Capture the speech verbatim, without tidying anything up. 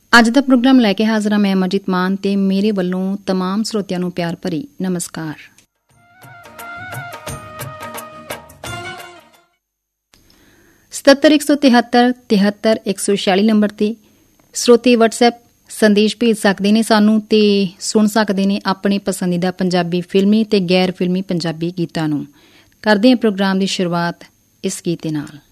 ਅੱਜ ਦਾ ਪ੍ਰੋਗਰਾਮ ਲੈ ਕੇ ਹਾਜ਼ਰ ਹਾਂ ਮੈਂ ਅਮਰਜੀਤ ਮਾਨ ਤੇ ਮੇਰੇ ਵੱਲੋਂ ਤਮਾਮ ਸਰੋਤਿਆਂ ਨੂੰ ਪਿਆਰ ਭਰੀ ਨਮਸਕਾਰ। ਸਤੱਤਰ ਇੱਕ ਸੌ ਤਿਹੱਤਰ ਤਿਹੱਤਰ ਇੱਕ ਸੌ ਛਿਆਲੀ ਨੰਬਰ ਤੇ ਸਰੋਤੇ ਵਟਸਐਪ ਸੰਦੇਸ਼ ਭੇਜ ਸਕਦੇ ਨੇ ਸਾਨੂੰ ਤੇ ਸੁਣ ਸਕਦੇ ਨੇ ਆਪਣੇ ਪਸੰਦੀਦਾ ਪੰਜਾਬੀ ਫਿਲਮੀ ਤੇ ਗੈਰ ਫਿਲਮੀ ਪੰਜਾਬੀ ਗੀਤਾਂ ਨੂੰ। ਕਰਦੇ ਹਾਂ ਪ੍ਰੋਗਰਾਮ ਦੀ ਸ਼ੁਰੂਆਤ ਇਸ ਗੀਤ ਦੇ ਨਾਲ।